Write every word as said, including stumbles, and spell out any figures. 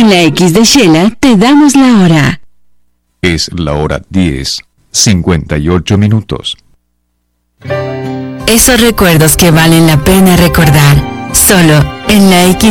En la X de Shela te damos la hora. Es la hora diez, cincuenta y ocho minutos. Esos recuerdos que valen la pena recordar, solo en la X